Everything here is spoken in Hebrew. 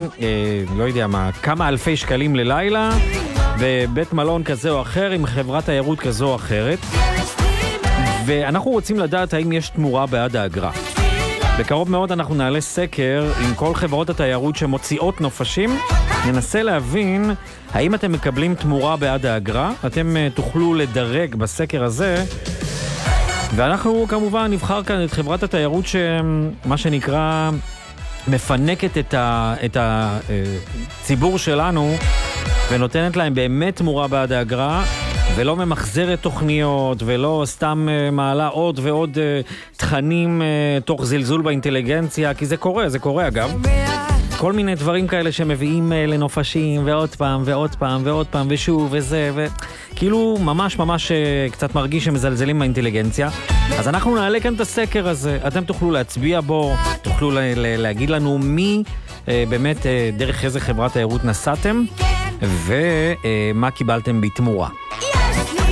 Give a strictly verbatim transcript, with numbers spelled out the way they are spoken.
אה, לא יודע מה, כמה אלפי שקלים ללילה, בבית מלון כזה או אחר, עם חברת תיירות כזו או אחרת. ואנחנו רוצים לדעת האם יש תמורה בעד האגרה. בקרוב מאוד אנחנו נעלה סקר עם כל חברות התיירות שמוציאות נופשים. ננסה להבין האם אתם מקבלים תמורה בעד האגרה. אתם uh, תוכלו לדרג בסקר הזה. ואנחנו כמובן נבחר כאן את חברת התיירות שמה שנקרא מפנקת את, ה, את הציבור שלנו ונותנת להם באמת תמורה בעד האגרה. ולא ממחזרת תוכניות, ולא סתם uh, מעלה עוד ועוד uh, תכנים uh, תוך זלזול באינטליגנציה, כי זה קורה, זה קורה אגב. כל מיני דברים כאלה שמביאים uh, לנופשים, ועוד פעם, ועוד פעם, ועוד פעם, ושוב, וזה, וכאילו ממש ממש uh, קצת מרגיש שמזלזלים באינטליגנציה. אז אנחנו נעלה כאן את הסקר הזה, אתם תוכלו להצביע בו, תוכלו לה, לה, להגיד לנו מי uh, באמת uh, דרך איזה חברת תיירות נסעתם, ומה uh, קיבלתם בתמורה.